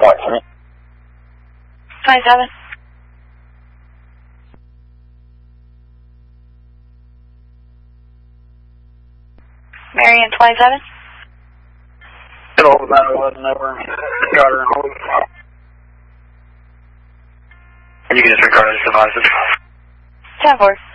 27. Marion 27. Hello, 911 over. Got her in hold. And you can disregard this devices. 10-4.